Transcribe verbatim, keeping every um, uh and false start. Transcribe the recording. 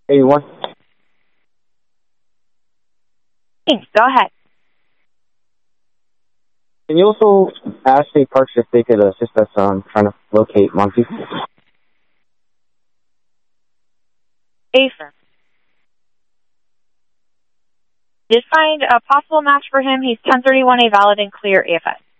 Hey, one. Thanks. Go ahead. Can you also ask State Parks if they could assist us um trying to locate Monkey? Affirm. Did find a possible match for him. He's ten thirty-one A valid and clear A F S.